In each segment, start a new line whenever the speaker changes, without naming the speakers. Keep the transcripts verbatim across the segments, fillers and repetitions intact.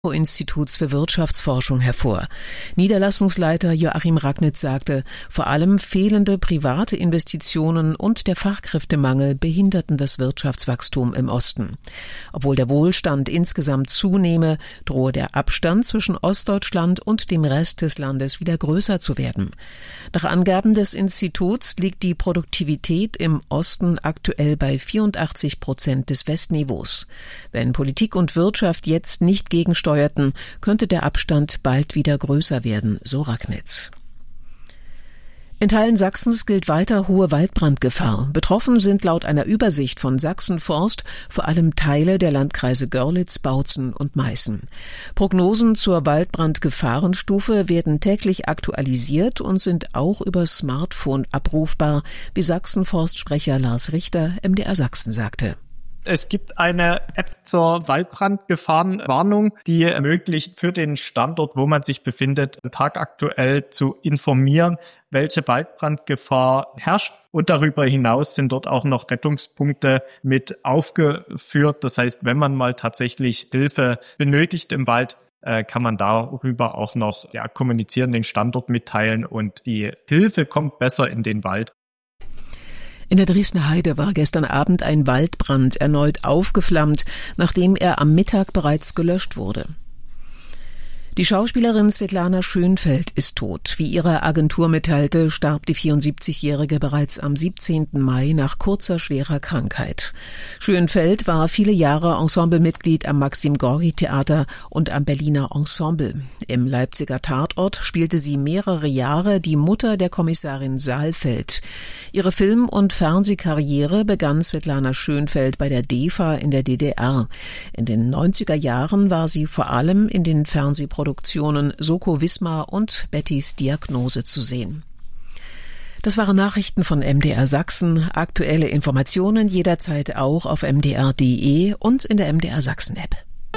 Instituts für Wirtschaftsforschung hervor. Niederlassungsleiter Joachim Ragnitz sagte, vor allem fehlende private Investitionen und der Fachkräftemangel behinderten das Wirtschaftswachstum im Osten. Obwohl der Wohlstand insgesamt zunehme, drohe der Abstand zwischen Ostdeutschland und dem Rest des Landes wieder größer zu werden. Nach Angaben des Instituts liegt die Produktivität im Osten aktuell bei vierundachtzig Prozent des Westniveaus. Wenn Politik und Wirtschaft jetzt nicht gegensteuern, könnte der Abstand bald wieder größer werden, so Ragnitz. In Teilen Sachsens gilt weiter hohe Waldbrandgefahr. Betroffen sind laut einer Übersicht von Sachsen-Forst vor allem Teile der Landkreise Görlitz, Bautzen und Meißen. Prognosen zur Waldbrandgefahrenstufe werden täglich aktualisiert und sind auch über Smartphone abrufbar, wie Sachsen-Forst-Sprecher Lars Richter M D R Sachsen sagte.
Es gibt eine App zur Waldbrandgefahrenwarnung, die ermöglicht, für den Standort, wo man sich befindet, tagaktuell zu informieren, welche Waldbrandgefahr herrscht. Und darüber hinaus sind dort auch noch Rettungspunkte mit aufgeführt. Das heißt, wenn man mal tatsächlich Hilfe benötigt im Wald, kann man darüber auch noch ja, kommunizieren, den Standort mitteilen und die Hilfe kommt besser in den Wald.
In der Dresdner Heide war gestern Abend ein Waldbrand erneut aufgeflammt, nachdem er am Mittag bereits gelöscht wurde. Die Schauspielerin Svetlana Schönfeld ist tot. Wie ihre Agentur mitteilte, starb die vierundsiebzigjährige bereits am siebzehnten Mai nach kurzer, schwerer Krankheit. Schönfeld war viele Jahre Ensemblemitglied am Maxim-Gorki-Theater und am Berliner Ensemble. Im Leipziger Tatort spielte sie mehrere Jahre die Mutter der Kommissarin Saalfeld. Ihre Film- und Fernsehkarriere begann Svetlana Schönfeld bei der D E F A in der D D R. In den neunziger Jahren war sie vor allem in den Fernsehproduktionen Produktionen Soko Wismar und Bettys Diagnose zu sehen. Das waren Nachrichten von M D R Sachsen. Aktuelle Informationen jederzeit auch auf m d r punkt d e und in der M D R Sachsen App.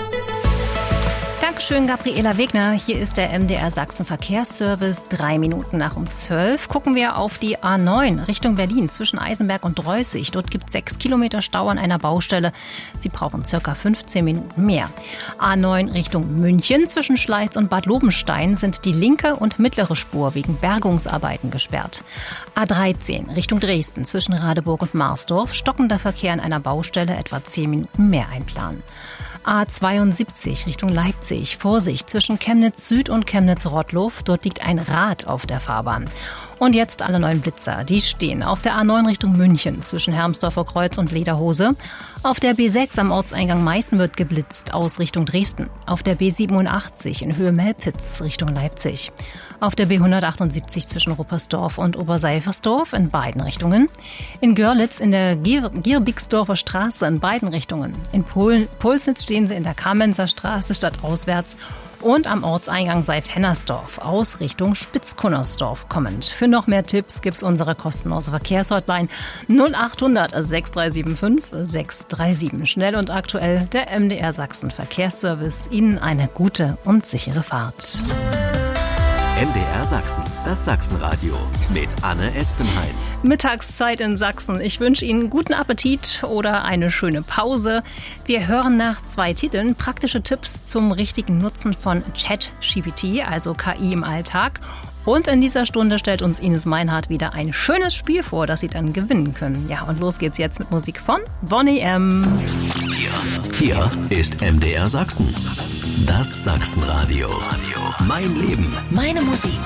Dankeschön, Gabriela Wegner. Hier ist der M D R Sachsen Verkehrsservice. Drei Minuten nach um zwölf gucken wir auf die A neun Richtung Berlin zwischen Eisenberg und Dreußig. Dort gibt es sechs Kilometer Stau an einer Baustelle. Sie brauchen circa fünfzehn Minuten mehr. A neun Richtung München zwischen Schleiz und Bad Lobenstein sind die linke und mittlere Spur wegen Bergungsarbeiten gesperrt. A dreizehn Richtung Dresden zwischen Radeburg und Marsdorf. Stockender Verkehr an einer Baustelle, etwa zehn Minuten mehr einplanen. A zweiundsiebzig Richtung Leipzig. Vorsicht zwischen Chemnitz Süd und Chemnitz Rottlow. Dort liegt ein Rad auf der Fahrbahn. Und jetzt alle neuen Blitzer. Die stehen auf der A neun Richtung München zwischen Hermsdorfer Kreuz und Lederhose. Auf der B sechs am Ortseingang Meißen wird geblitzt aus Richtung Dresden. Auf der B siebenundachtzig in Höhe Melpitz Richtung Leipzig. Auf der B hundertachtundsiebzig zwischen Ruppersdorf und Oberseifersdorf in beiden Richtungen. In Görlitz in der Gier- Gierbigsdorfer Straße in beiden Richtungen. In Pol- Pulsnitz stehen sie in der Kamenzer Straße stadtauswärts. Und am Ortseingang Seif-Hennersdorf aus Richtung Spitzkunnersdorf kommend. Für noch mehr Tipps gibt's unsere kostenlose Verkehrshotline null achthundert sechs drei sieben fünf sechs drei sieben. Schnell und aktuell der M D R Sachsen Verkehrsservice. Ihnen eine gute und sichere Fahrt.
M D R Sachsen, das Sachsenradio mit Anne Espenheim.
Mittagszeit in Sachsen. Ich wünsche Ihnen guten Appetit oder eine schöne Pause. Wir hören nach zwei Titeln praktische Tipps zum richtigen Nutzen von ChatGPT, also K I im Alltag. Und in dieser Stunde stellt uns Ines Meinhardt wieder ein schönes Spiel vor, das Sie dann gewinnen können. Ja, und los geht's jetzt mit Musik von Boney M.
Hier, hier ist M D R Sachsen. Das Sachsenradio. Mein Leben.
Meine Musik.